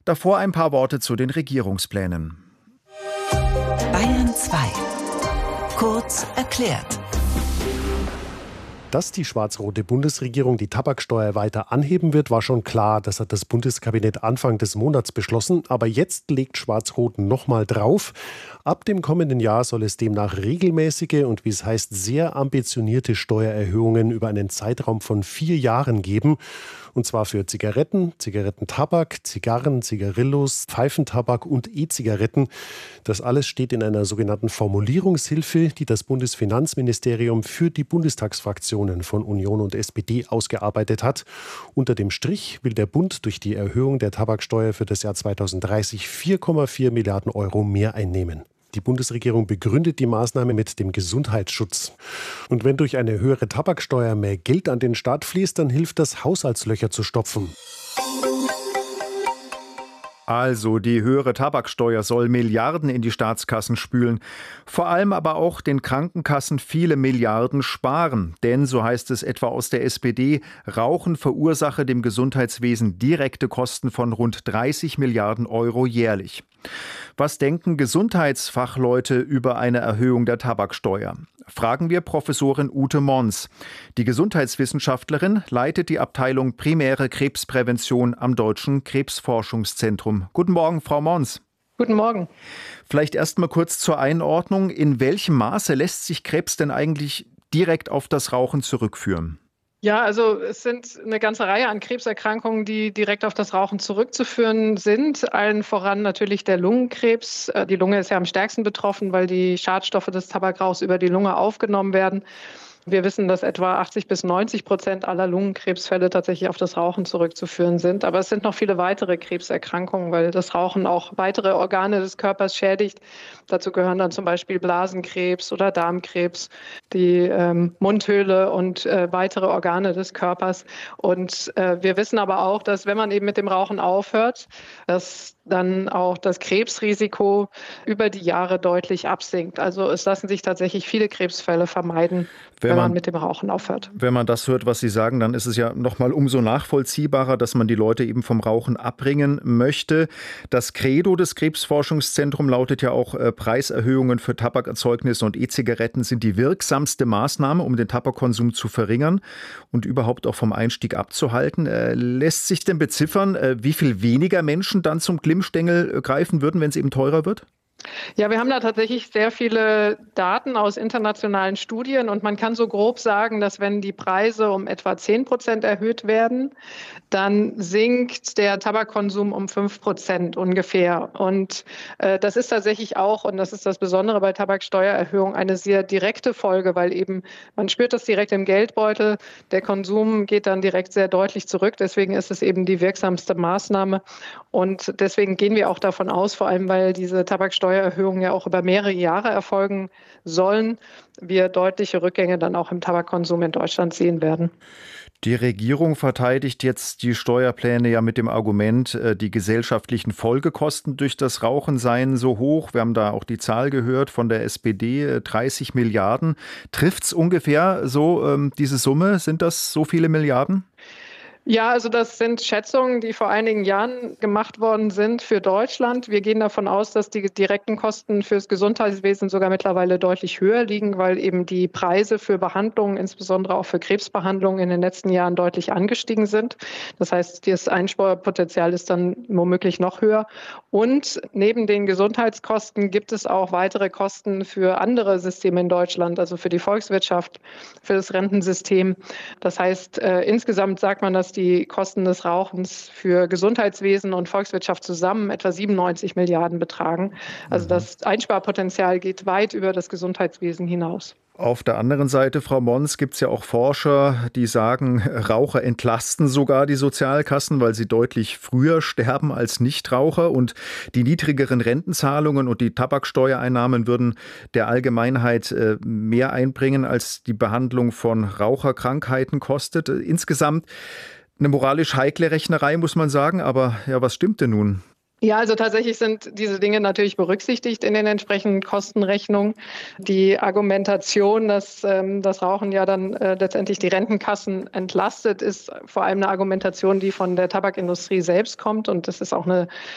Davor ein paar Worte zu den Regierungsplänen. Bayern 2. Kurz erklärt. Dass die schwarz-rote Bundesregierung die Tabaksteuer weiter anheben wird, war schon klar. Das hat das Bundeskabinett Anfang des Monats beschlossen. Aber jetzt legt Schwarz-Rot nochmal drauf. Ab dem kommenden Jahr soll es demnach regelmäßige und, wie es heißt, sehr ambitionierte Steuererhöhungen über einen Zeitraum von 4 Jahren geben. Und zwar für Zigaretten, Zigarettentabak, Zigarren, Zigarillos, Pfeifentabak und E-Zigaretten. Das alles steht in einer sogenannten Formulierungshilfe, die das Bundesfinanzministerium für die Bundestagsfraktionen von Union und SPD ausgearbeitet hat. Unter dem Strich will der Bund durch die Erhöhung der Tabaksteuer für das Jahr 2030 4,4 Milliarden Euro mehr einnehmen. Die Bundesregierung begründet die Maßnahme mit dem Gesundheitsschutz. Und wenn durch eine höhere Tabaksteuer mehr Geld an den Staat fließt, dann hilft das, Haushaltslöcher zu stopfen. Also die höhere Tabaksteuer soll Milliarden in die Staatskassen spülen, vor allem aber auch den Krankenkassen viele Milliarden sparen. Denn, so heißt es etwa aus der SPD, Rauchen verursache dem Gesundheitswesen direkte Kosten von rund 30 Milliarden Euro jährlich. Was denken Gesundheitsfachleute über eine Erhöhung der Tabaksteuer? Fragen wir Professorin Ute Mons. Die Gesundheitswissenschaftlerin leitet die Abteilung Primäre Krebsprävention am Deutschen Krebsforschungszentrum. Guten Morgen, Frau Mons. Guten Morgen. Vielleicht erst mal kurz zur Einordnung. In welchem Maße lässt sich Krebs denn eigentlich direkt auf das Rauchen zurückführen? Ja, also es sind eine ganze Reihe an Krebserkrankungen, die direkt auf das Rauchen zurückzuführen sind. Allen voran natürlich der Lungenkrebs. Die Lunge ist ja am stärksten betroffen, weil die Schadstoffe des Tabakrauchs über die Lunge aufgenommen werden. Wir wissen, dass etwa 80-90% aller Lungenkrebsfälle tatsächlich auf das Rauchen zurückzuführen sind. Aber es sind noch viele weitere Krebserkrankungen, weil das Rauchen auch weitere Organe des Körpers schädigt. Dazu gehören dann zum Beispiel Blasenkrebs oder Darmkrebs, die Mundhöhle und weitere Organe des Körpers. Und wir wissen aber auch, dass wenn man eben mit dem Rauchen aufhört, dass dann auch das Krebsrisiko über die Jahre deutlich absinkt. Also es lassen sich tatsächlich viele Krebsfälle vermeiden, wenn man mit dem Rauchen aufhört. Wenn man das hört, was Sie sagen, dann ist es ja noch mal umso nachvollziehbarer, dass man die Leute eben vom Rauchen abbringen möchte. Das Credo des Krebsforschungszentrums lautet ja auch, Preiserhöhungen für Tabakerzeugnisse und E-Zigaretten sind die wirksamste Maßnahme, um den Tabakkonsum zu verringern und überhaupt auch vom Einstieg abzuhalten. Lässt sich denn beziffern, wie viel weniger Menschen dann zum Glimmstängel greifen würden, wenn es eben teurer wird? Ja, wir haben da tatsächlich sehr viele Daten aus internationalen Studien und man kann so grob sagen, dass wenn die Preise um etwa 10% erhöht werden, dann sinkt der Tabakkonsum um 5% ungefähr. Und das ist tatsächlich auch, und das ist das Besondere bei Tabaksteuererhöhung, eine sehr direkte Folge, weil eben man spürt das direkt im Geldbeutel. Der Konsum geht dann direkt sehr deutlich zurück. Deswegen ist es eben die wirksamste Maßnahme. Und deswegen gehen wir auch davon aus, vor allem weil diese Tabaksteuererhöhungen ja auch über mehrere Jahre erfolgen sollen, wir deutliche Rückgänge dann auch im Tabakkonsum in Deutschland sehen werden. Die Regierung verteidigt jetzt die Steuerpläne ja mit dem Argument, die gesellschaftlichen Folgekosten durch das Rauchen seien so hoch. Wir haben da auch die Zahl gehört von der SPD, 30 Milliarden. Trifft's ungefähr so diese Summe? Sind das so viele Milliarden? Ja, also das sind Schätzungen, die vor einigen Jahren gemacht worden sind für Deutschland. Wir gehen davon aus, dass die direkten Kosten fürs Gesundheitswesen sogar mittlerweile deutlich höher liegen, weil eben die Preise für Behandlungen, insbesondere auch für Krebsbehandlungen in den letzten Jahren deutlich angestiegen sind. Das heißt, das Einsparpotenzial ist dann womöglich noch höher. Und neben den Gesundheitskosten gibt es auch weitere Kosten für andere Systeme in Deutschland, also für die Volkswirtschaft, für das Rentensystem. Das heißt, insgesamt sagt man, dass die Kosten des Rauchens für Gesundheitswesen und Volkswirtschaft zusammen etwa 97 Milliarden betragen. Also das Einsparpotenzial geht weit über das Gesundheitswesen hinaus. Auf der anderen Seite, Frau Mons, gibt es ja auch Forscher, die sagen, Raucher entlasten sogar die Sozialkassen, weil sie deutlich früher sterben als Nichtraucher. Und die niedrigeren Rentenzahlungen und die Tabaksteuereinnahmen würden der Allgemeinheit mehr einbringen, als die Behandlung von Raucherkrankheiten kostet. Insgesamt eine moralisch heikle Rechnerei, muss man sagen. Aber ja, was stimmt denn nun? Ja, also tatsächlich sind diese Dinge natürlich berücksichtigt in den entsprechenden Kostenrechnungen. Die Argumentation, dass das Rauchen ja dann letztendlich die Rentenkassen entlastet, ist vor allem eine Argumentation, die von der Tabakindustrie selbst kommt. Und das ist auch eine